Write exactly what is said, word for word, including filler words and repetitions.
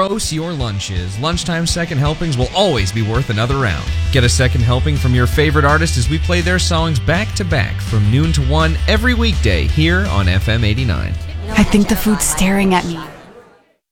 gross your lunch is, Lunchtime Second Helpings will always be worth another round. Get a second helping from your favorite artist as we play their songs back to back from noon to one every weekday here on F M eighty-nine. I think the food's staring at me.